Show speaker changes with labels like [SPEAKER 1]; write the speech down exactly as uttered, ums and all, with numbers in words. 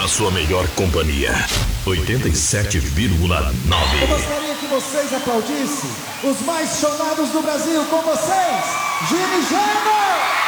[SPEAKER 1] a sua melhor companhia. oitenta e sete vírgula nove.
[SPEAKER 2] Eu gostaria que vocês aplaudissem os mais chorados do Brasil com vocês, Gini Jânio!